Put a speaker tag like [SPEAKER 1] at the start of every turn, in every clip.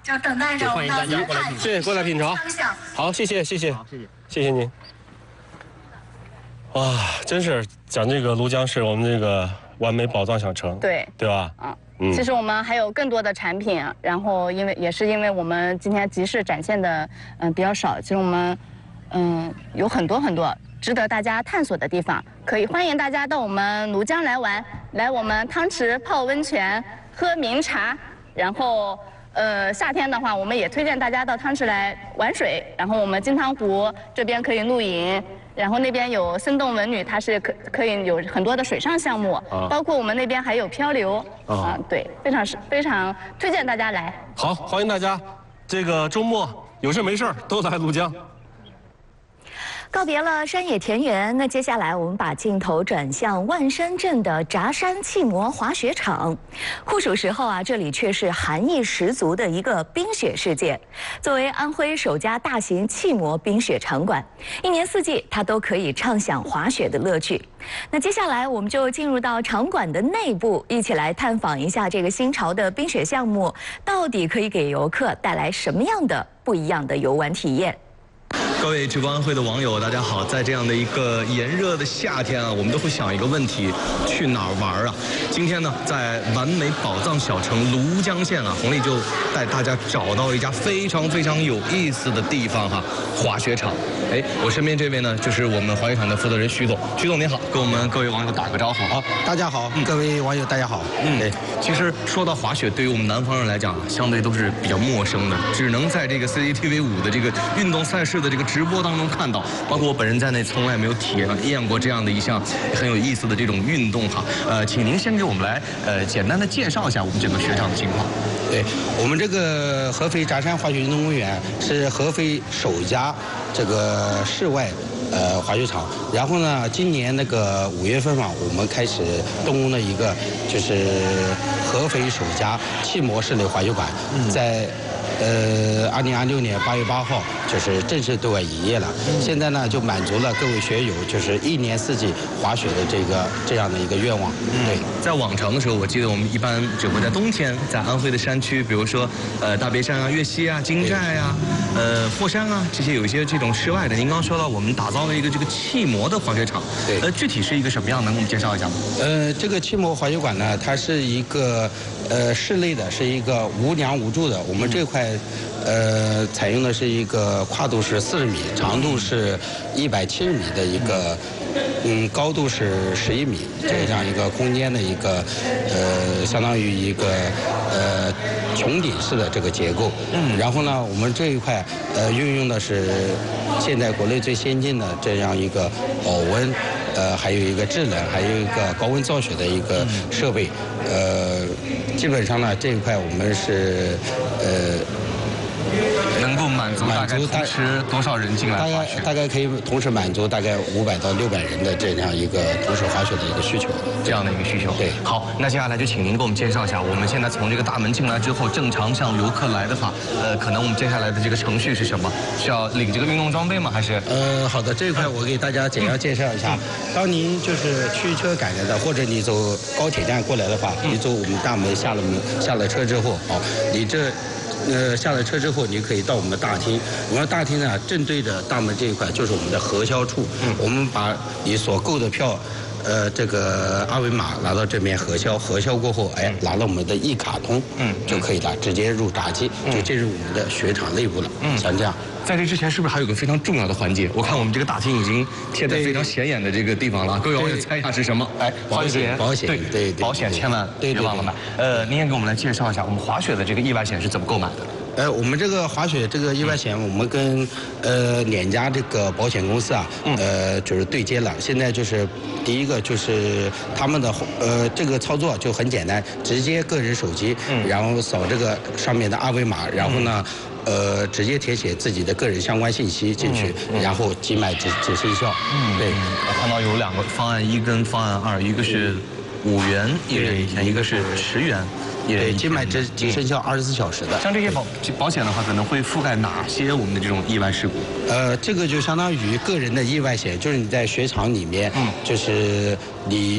[SPEAKER 1] 就等待着我们的评判。
[SPEAKER 2] 谢谢过来品尝。好，谢谢。好，谢谢您。哇，真是讲这个庐江市我们这个完美宝藏小城，对吧？
[SPEAKER 3] 其实我们还有更多的产品，然后因为我们今天集市展现的比较少，其实我们有很多值得大家探索的地方，可以欢迎大家到我们庐江来玩，来我们汤池泡温泉、喝茗茶，然后夏天的话，我们也推荐大家到汤池来玩水，然后我们金汤湖这边可以露营。然后那边有生动文旅，它是可以有很多的水上项目，包括我们那边还有漂流对，非常推荐大家来。
[SPEAKER 2] 好，欢迎大家，这个周末有事没事都来庐江。
[SPEAKER 4] 告别了山野田园，那接下来我们把镜头转向万山镇的札山气膜滑雪场。酷暑时候啊，这里却是寒意十足的一个冰雪世界。作为安徽首家大型气膜冰雪场馆，一年四季它都可以畅享滑雪的乐趣。那接下来我们就进入到场馆的内部，一起来探访一下这个新潮的冰雪项目，到底可以给游客带来什么样的不一样的游玩体验。
[SPEAKER 5] 各位直播安徽的网友，大家好！在这样的一个炎热的夏天啊，我们都会想一个问题：去哪儿玩啊？今天呢，在完美宝藏小城庐江县啊，红丽就带大家找到一家非常有意思的地方哈，滑雪场。哎，我身边这位呢，就是我们滑雪场的负责人徐总。徐总您好，跟我们各位网友打个招呼。
[SPEAKER 6] 好，大家好，各位网友大家好。
[SPEAKER 5] 对，其实说到滑雪，对于我们南方人来讲，相对都是比较陌生的，只能在这个 CCTV5的这个运动赛事的这个直播当中看到，包括我本人在内，从来没有体验过这样的一项很有意思的这种运动哈。请您先给我们来简单的介绍一下我们整个雪场的情况。
[SPEAKER 6] 对，我们这个合肥札山滑雪运动公园是合肥首家这个室外滑雪场。然后呢，今年那个5月份嘛，我们开始动工了一个就是合肥首家气膜室内滑雪馆，在2026年8月8号就是正式对外营业了。现在呢，就满足了各位学友就是一年四季滑雪的这样的一个愿望。对，
[SPEAKER 5] 在往常的时候，我记得我们一般只会在冬天，在安徽的山区，比如说大别山啊、岳西啊、金寨啊、霍山啊这些有一些这种室外的。您刚刚说到我们打造了一个这个气膜的滑雪场，
[SPEAKER 6] 对，
[SPEAKER 5] 具体是一个什么样的？能给我们介绍一下吗？
[SPEAKER 6] 这个气膜滑雪馆呢，它是一个室内的，是一个无梁无柱的。我们这块采用的是一个跨度是40米，长度是170米的一个，高度是11米，这样一个空间的一个相当于一个穹顶式的这个结构。然后呢，我们这一块运用的是现在国内最先进的这样一个保温，还有一个制冷，还有一个高温造雪的一个设备。基本上呢，这一块我们是
[SPEAKER 5] 能够满足大概同时多少人进来滑雪？
[SPEAKER 6] 大概可以同时满足大概500到600人的这样一个同时滑雪的一个需求，
[SPEAKER 5] 这样的一个需求。对，好，那接下来就请您给我们介绍一下，我们现在从这个大门进来之后，正常像游客来的话，可能我们接下来的这个程序是什么？需要领这个运动装备吗？还是？
[SPEAKER 6] 好的，这一块我给大家简要介绍一下。当您就是驱车赶来的，或者你走高铁站过来的话，你走我们大门下了车之后，你这。下了车之后，你可以到我们的大厅。我们的大厅呢，正对着大门这一块就是我们的核销处。我们把你所购的票，这个二维码拿到这边核销过后，拿到我们的一卡通，就可以了，直接入闸机，就进入我们的雪场内部了。像这样。
[SPEAKER 5] 在这之前，是不是还有个非常重要的环节？我看我们这个大厅已经贴在非常显眼的这个地方了。各位网友猜一下是什么？
[SPEAKER 6] 保险，对，
[SPEAKER 5] 保险千万别忘了买。您也给我们来介绍一下我们滑雪的这个意外险是怎么购买的？
[SPEAKER 6] 我们这个滑雪这个意外险，我们跟2家这个保险公司啊，就是对接了。现在就是第一个就是他们的这个操作就很简单，直接个人手机，然后扫这个上面的二维码，然后呢。直接填写自己的个人相关信息进去，然后即买即生效。对，
[SPEAKER 5] 我看到有2个方案，1跟方案2，一个是5元1人1天，一个是10元1人1天。
[SPEAKER 6] 即买即生效24小时的。
[SPEAKER 5] 像这些保险的话，可能会覆盖哪些我们的这种意外事故？
[SPEAKER 6] 这个就相当于个人的意外险，就是你在雪场里面，就是你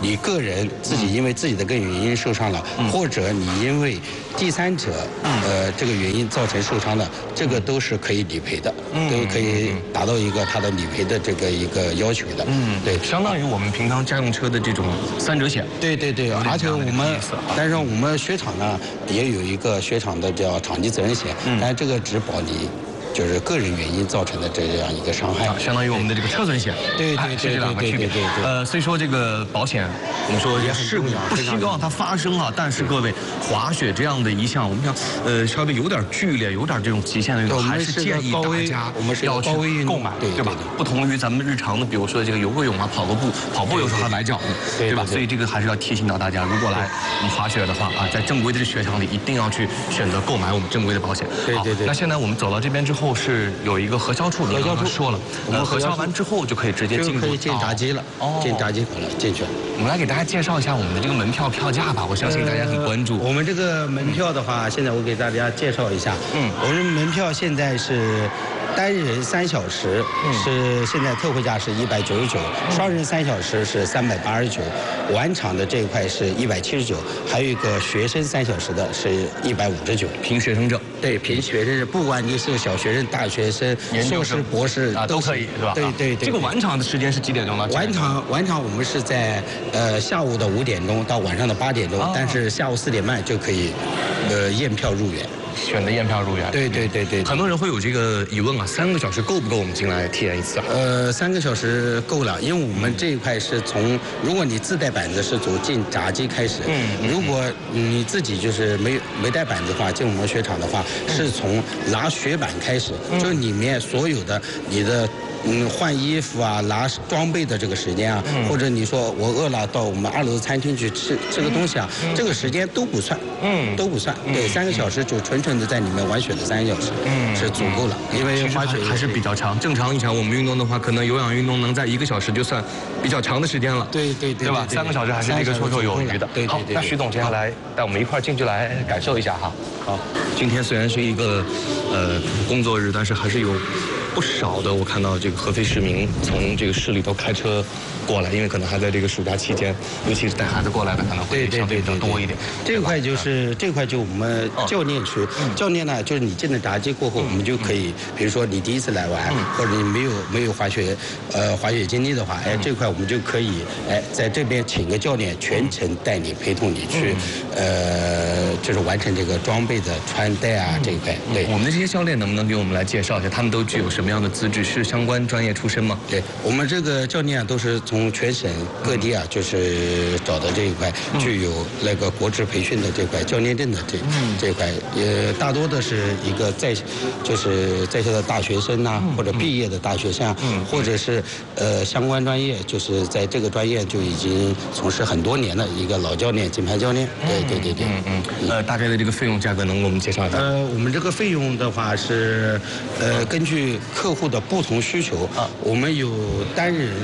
[SPEAKER 6] 你个人自己因为自己的个人原因受伤了，或者你因为第三者这个原因造成受伤的，这个都是可以理赔的，都可以达到一个他的理赔的这个一个要求的。对，
[SPEAKER 5] 相当于我们平常家用车的这种3者险。
[SPEAKER 6] 对，而且但是我们雪场呢也有一个雪场的叫场地责任险，但这个只保你就是个人原因造成的这样一个伤害，
[SPEAKER 5] 相当于我们的这个车损险。
[SPEAKER 6] 对，
[SPEAKER 5] 是这两个区别。所以说这个保险，我们说事故不希望它发生啊，但是各位滑雪这样的一项，我们讲稍微有点剧烈，有点这种极限的运动，还是建议大家要去购买，对吧？不同于咱们日常的，比如说这个游个泳啊、跑个步，跑步有时候还崴脚呢，对吧？所以这个还是要提醒到大家，如果来我们滑雪的话啊，在正规的雪场里一定要去选择购买我们正规的保险。
[SPEAKER 6] 对。
[SPEAKER 5] 那现在我们走到这边之后是有一个核销处，你刚刚说了，我们核销完之后就可以直接进
[SPEAKER 6] 闸机了，进闸机口了，进去了。
[SPEAKER 5] 我们来给大家介绍一下我们的这个门票票价吧，我相信大家很关注。
[SPEAKER 6] 我们这个门票的话，现在我给大家介绍一下。我们门票现在是单人3小时是现在特惠价是199，双人3小时是389，晚场的这一块是179，还有一个学生3小时的是159。
[SPEAKER 5] 凭学生证。
[SPEAKER 6] 对，凭学生证，不管你是小学生、大学生、硕士、博士
[SPEAKER 5] 都可以，是吧？
[SPEAKER 6] 对。
[SPEAKER 5] 这个晚场的时间是几点钟呢？
[SPEAKER 6] 晚场我们是在下午的5点钟到晚上的8点钟，但是下午4点半就可以验票入园。
[SPEAKER 5] 选择验票入园。
[SPEAKER 6] 对。
[SPEAKER 5] 很多人会有这个疑问啊，3个小时够不够我们进来体验一次啊
[SPEAKER 6] ？3个小时够了，因为我们这一块是从，如果你自带板子是从进闸机开始，如果你自己就是没带板子的话，进我们雪场的话，是从拿雪板开始，就是里面所有的你的。换衣服啊，拿装备的这个时间啊，或者你说我饿了到我们2楼餐厅去吃个东西啊，这个时间都不算，都不算。对，3个小时就纯的在里面玩雪的3个小时，是足够了。因为滑雪
[SPEAKER 5] 还是比较长，正常一场我们运动的话，可能有氧运动能在1个小时就算比较长的时间了。
[SPEAKER 6] 对
[SPEAKER 5] 吧？3个小时还是这个绰绰有余的。好，那徐总接下来带我们一块进去来感受一下哈。好，今天虽然是一个工作日，但是还是有不少的，我看到这个合肥市民从这个市里头开车过来，因为可能还在这个暑假期间，尤其是带孩子过来的可能会相对比较多一点。
[SPEAKER 6] 这块就我们教练区，教练呢就是你进了闸机过后，我们就可以，比如说你第一次来玩，或者你没有滑雪经历的话，这块我们就可以在这边请个教练全程带你陪同你去，就是完成这个装备的穿戴啊这一块。对，
[SPEAKER 5] 我们的这些教练能不能给我们来介绍一下，他们都具有什么样的资质？是相关专业出身吗？
[SPEAKER 6] 对，我们这个教练都是从全省各地啊，就是找的这一块具有那个国职培训的这块教练证的这一块，也大多的是一个在校的大学生呐，或者毕业的大学生啊，或者是相关专业，就是在这个专业就已经从事很多年的一个老教练、金牌教练。对。
[SPEAKER 5] 大概的这个费用价格能给我们介绍一下？
[SPEAKER 6] 我们这个费用的话是根据客户的不同需求，我们有单人，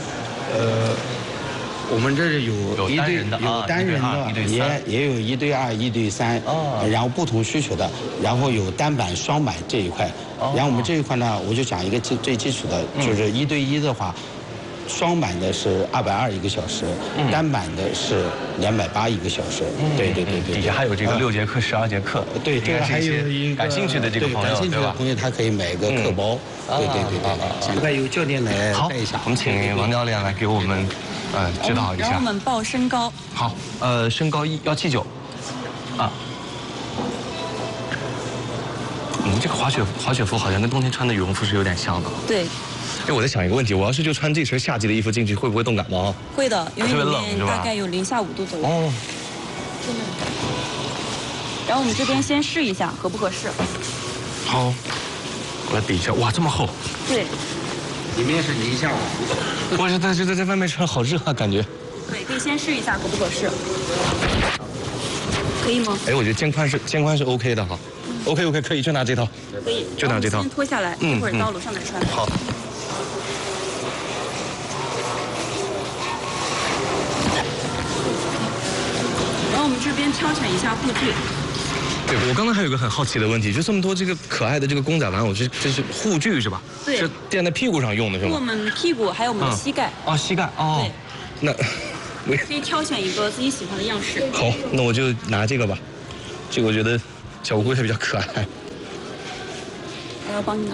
[SPEAKER 6] 我们这里有单人的，也有1对2、1对3，然后不同需求的，然后有单板、双板这一块，然后我们这一块呢，我就讲一个最基础的，就是1对1的话。双板的是220一个小时，单板的是280一个小时。对。
[SPEAKER 5] 底下还有这个6节课、12节课。
[SPEAKER 6] 对，这个还有一个
[SPEAKER 5] 感兴趣的这个朋友，
[SPEAKER 6] 感兴趣的朋友他可以买一个课包。对。现在由教练来带一下。
[SPEAKER 5] 我们请王教练来给我们指导一下。
[SPEAKER 7] 然后我们报身高。
[SPEAKER 5] 好，身高179。你们这个滑雪服好像跟冬天穿的羽绒服是有点像的。
[SPEAKER 7] 对。
[SPEAKER 5] 我在想一个问题，我要是就穿这身夏季的衣服进去，会不会冻感冒？
[SPEAKER 7] 会的，因为里面大概有零下5度左右。然后我们这边先试一下合不合适。
[SPEAKER 5] 好，我来比一下，哇，这么厚。
[SPEAKER 7] 对。
[SPEAKER 6] 里面是零下5度。
[SPEAKER 5] 我但是在外面穿好热啊，感觉。
[SPEAKER 7] 对，可以先试一下合不合适。可以吗？
[SPEAKER 5] 我觉得肩宽是 OK 的哈。OK， 可以，就拿这套。
[SPEAKER 7] 可以。
[SPEAKER 5] 就拿这套。
[SPEAKER 7] 先脱下来，一会儿到楼上来穿。
[SPEAKER 5] 好。
[SPEAKER 7] 然后我们这边挑选一下护具。
[SPEAKER 5] 对，我刚刚还有一个很好奇的问题，就这么多这个可爱的这个公仔玩偶，这是护具是吧？
[SPEAKER 7] 对。
[SPEAKER 5] 是垫在屁股上用的是吗？
[SPEAKER 7] 我们屁股还有我们的膝盖。
[SPEAKER 5] 膝盖哦。
[SPEAKER 7] 对。 可以挑选一个自己喜欢的样式。
[SPEAKER 5] 好，那我就拿这个吧。这个我觉得小乌龟还比较可爱。
[SPEAKER 7] 我要帮你拿。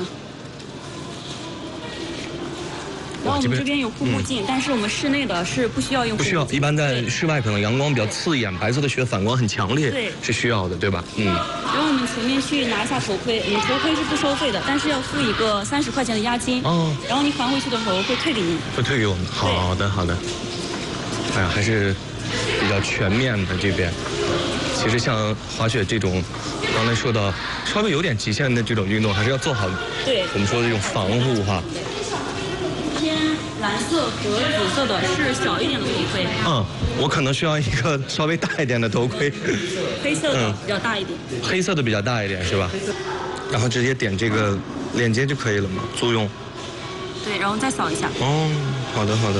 [SPEAKER 7] 然后我们这边有护目镜，但是我们室内的是不需要用护目镜。
[SPEAKER 5] 不需要，一般在室外可能阳光比较刺眼，白色的雪反光很强烈，
[SPEAKER 7] 对，
[SPEAKER 5] 是需要的，对吧？
[SPEAKER 7] 然后我们前面去拿一下头盔，我们头盔是不收费的，但是要付一个30块钱的押金。然后你还回去的时候会退给你。
[SPEAKER 5] 会退给我们。好的，好的。哎呀，还是比较全面的这边。其实像滑雪这种，刚才说到稍微有点极限的这种运动，还是要做好我们说的这种防护哈。
[SPEAKER 7] 偏蓝色和紫色的是小一点的头盔。
[SPEAKER 5] 我可能需要一个稍微大一点的头盔。
[SPEAKER 7] 黑色的比较大一点。
[SPEAKER 5] 黑色的比较大一点是吧？然后直接点这个链接就可以了吗？租用。
[SPEAKER 7] 对，然后再扫一下。
[SPEAKER 5] 好的，好的。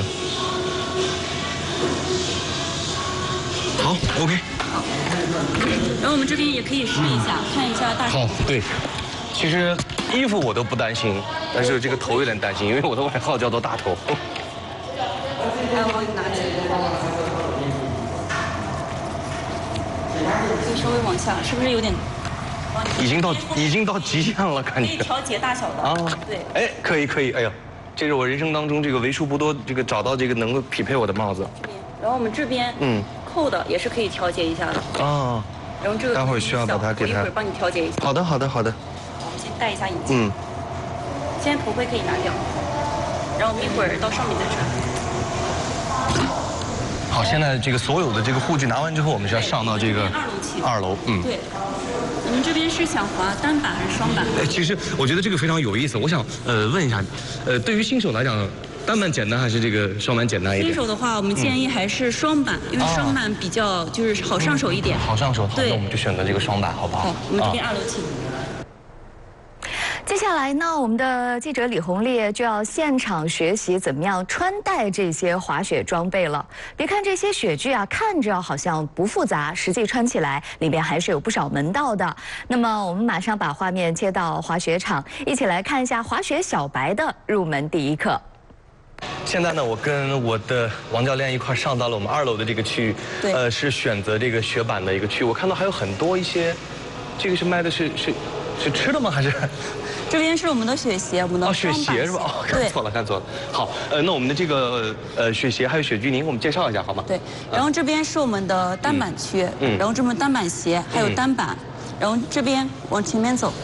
[SPEAKER 5] 好 ，OK。
[SPEAKER 7] 好。然后我们这边也可以试一下，看一下大小。
[SPEAKER 5] 好，对。其实衣服我都不担心，但是这个头有点担心，因为我的外号叫做大头。
[SPEAKER 7] 来，我帮你拿起来。可以稍微往下，是不是有点？
[SPEAKER 5] 已经到极限了，感觉。
[SPEAKER 7] 可以调节大小的。对。
[SPEAKER 5] 哎，可以，哎呀，这是我人生当中这个为数不多这个找到这个能够匹配我的帽子。
[SPEAKER 7] 然后我们这边扣的也是可以调节一下的。然后这个
[SPEAKER 5] 待会儿需要把它给它。
[SPEAKER 7] 我一会儿帮你调节一下。
[SPEAKER 5] 好的。
[SPEAKER 7] 我们先戴一下眼镜。现在头盔可以拿掉，然后我们一会儿到上面再穿。
[SPEAKER 5] 好，现在这个所有的这个护具拿完之后，我们是要上到这个2楼。
[SPEAKER 7] 对。你们这边是想滑单板还是双板？
[SPEAKER 5] 其实我觉得这个非常有意思，我想问一下，对于新手来讲，单板简单还是这个双板简单一点？
[SPEAKER 7] 新手的话，我们建议还是双板，因为双板比较就是好上手一点。
[SPEAKER 5] 好上手，
[SPEAKER 7] 对，
[SPEAKER 5] 那我们就选择这个双板，好不好？
[SPEAKER 7] 好，我们这边2楼请。
[SPEAKER 4] 接下来呢，我们的记者李红烈就要现场学习怎么样穿戴这些滑雪装备了。别看这些雪具啊，看着好像不复杂，实际穿起来里面还是有不少门道的。那么我们马上把画面切到滑雪场，一起来看一下滑雪小白的入门第一课。
[SPEAKER 5] 现在呢，我跟我的王教练一块上到了我们2楼的这个区域，是选择这个雪板的一个区域。我看到还有很多一些，这个是卖的是吃的吗？还是？
[SPEAKER 7] 这边是我们的雪鞋，我们的
[SPEAKER 5] 雪鞋是吧？看错了。好，那我们的这个雪鞋还有雪具，您给我们介绍一下好吗？
[SPEAKER 7] 对，然后这边是我们的单板区，然后这边单板鞋还有单板，然后这边往前面走。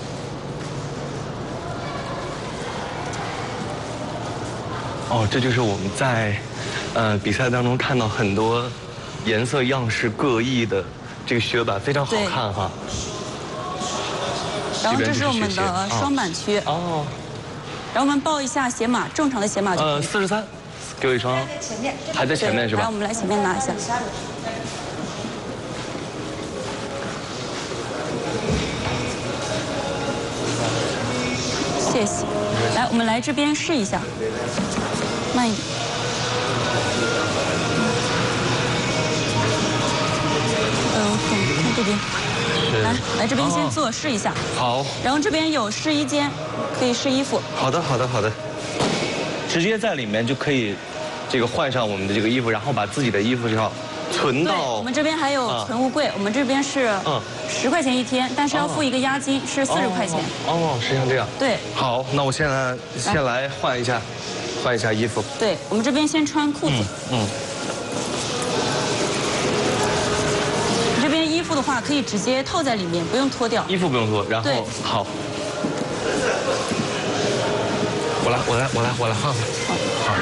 [SPEAKER 5] 这就是我们在比赛当中看到很多颜色样式各异的这个雪板，非常好看哈。
[SPEAKER 7] 然后这是我们的双板区。然后我们报一下鞋码，正常的鞋码就可以。
[SPEAKER 5] 43，给我一双。还在前面是吧？
[SPEAKER 7] 来，我们来前面拿一下。谢谢。来，我们来这边试一下，慢一点。看这边。来这边先坐试一下。
[SPEAKER 5] 好。
[SPEAKER 7] 然后这边有试衣间，可以试衣服。
[SPEAKER 5] 好的。直接在里面就可以，这个换上我们的这个衣服，然后把自己的衣服要存到。
[SPEAKER 7] 我们这边还有存物柜，我们这边是10块钱1天，但是要付一个押金，是40块钱。
[SPEAKER 5] 是像这样。
[SPEAKER 7] 对。
[SPEAKER 5] 好，那我先来换一下衣服。
[SPEAKER 7] 对，我们这边先穿裤子。这边衣服的话可以直接套在里面，不用脱掉。
[SPEAKER 5] 衣服不用脱，然后好。我来换。好。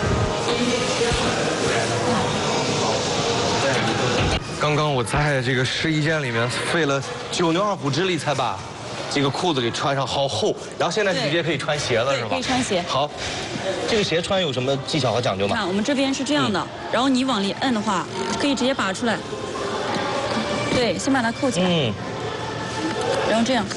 [SPEAKER 5] 刚刚我在这个试衣间里面费了9牛2虎之力才把这个裤子给穿上，好厚。然后现在直接可以穿鞋了，是吧？
[SPEAKER 7] 可以穿鞋。
[SPEAKER 5] 好，这个鞋穿有什么技巧和讲究吗？
[SPEAKER 7] 看我们这边是这样的，然后你往里摁的话，可以直接拔出来。对，先把它扣起来。然后这样。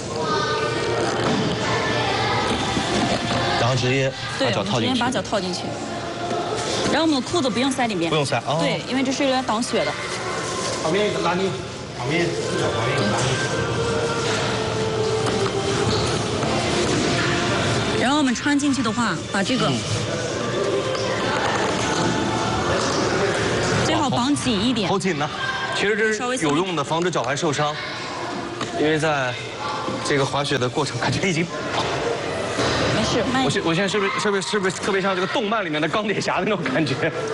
[SPEAKER 5] 然后直接把脚套进去。
[SPEAKER 7] 直接把脚套进去。然后我们的裤子不用塞里面。
[SPEAKER 5] 不用塞。
[SPEAKER 7] 对，因为这是用来挡雪的。
[SPEAKER 6] 旁边拉链，旁边拉链。
[SPEAKER 7] 然后我们穿进去的话，把这个最好绑紧一点。
[SPEAKER 5] 好紧呢。其实这是有用的，防止脚踝受伤。因为在这个滑雪的过程，感觉已经。
[SPEAKER 7] 没事，慢一点。
[SPEAKER 5] 我现在是不是特别像这个动漫里面的钢铁侠的那种感觉？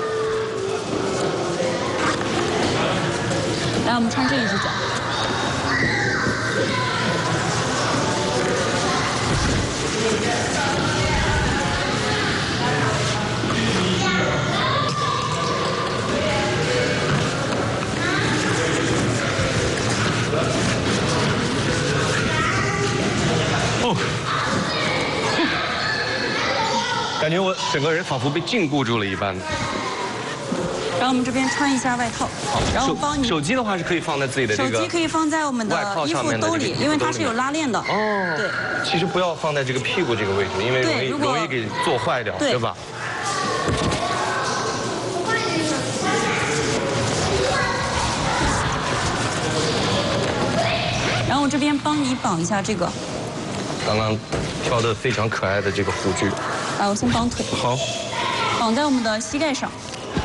[SPEAKER 7] 来，我们穿这一只脚。
[SPEAKER 5] 哦，感觉我整个人仿佛被禁锢住了一般。
[SPEAKER 7] 然后我们这边穿一下外套，然后帮你。
[SPEAKER 5] 手机的话是可以放在自己的这个。
[SPEAKER 7] 手机可以放在我们的衣服兜里，因为它是有拉链的。
[SPEAKER 5] 哦，
[SPEAKER 7] 对。
[SPEAKER 5] 其实不要放在这个屁股这个位置，因为容易给做坏掉，对吧？
[SPEAKER 7] 然后我这边帮你绑一下这个。
[SPEAKER 5] 刚刚挑的非常可爱的这个护具。
[SPEAKER 7] 来，我先绑腿。
[SPEAKER 5] 好。
[SPEAKER 7] 绑在我们的膝盖上。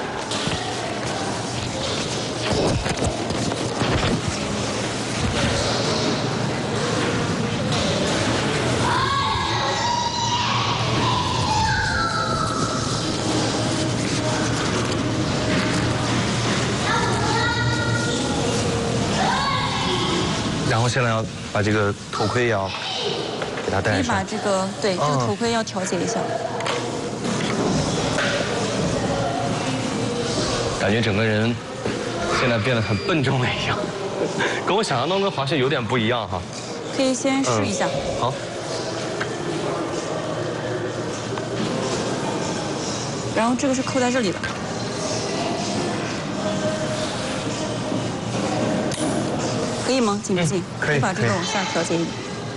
[SPEAKER 5] 然后现在要把这个头盔也要给它戴上。
[SPEAKER 7] 可以把这个这个头盔要调节一下。
[SPEAKER 5] 感觉整个人现在变得很笨重了一样，跟我想象当中的滑雪有点不一样哈。
[SPEAKER 7] 可以先试一下。
[SPEAKER 5] 好。
[SPEAKER 7] 然后这个是扣在这里的。可以吗？紧不紧？
[SPEAKER 5] 可以。
[SPEAKER 7] 把这个往下调节一点。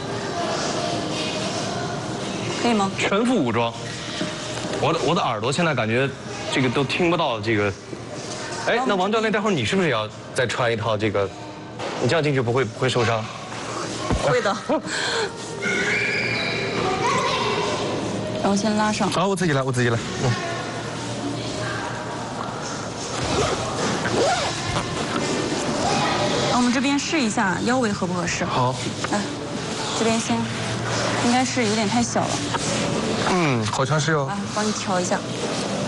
[SPEAKER 7] 可以吗？
[SPEAKER 5] 全副武装。我的耳朵现在感觉这个都听不到这个。哎，那王教练，待会儿你是不是也要再穿一套这个？你这样进去不会受伤？
[SPEAKER 7] 会的。然后先拉上。
[SPEAKER 5] 好，我自己来。
[SPEAKER 7] 我们这边试一下腰围合不合适。
[SPEAKER 5] 好。
[SPEAKER 7] 来，这边先，应该是有点太小了。
[SPEAKER 5] 好像是哦。
[SPEAKER 7] 来，帮你调一下。